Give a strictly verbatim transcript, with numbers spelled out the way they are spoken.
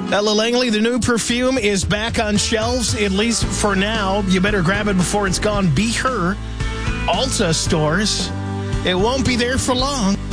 Ella Langley, the new perfume is back on shelves, at least for now. You better grab it before it's gone. Be Her. Ulta stores. It won't be there for long.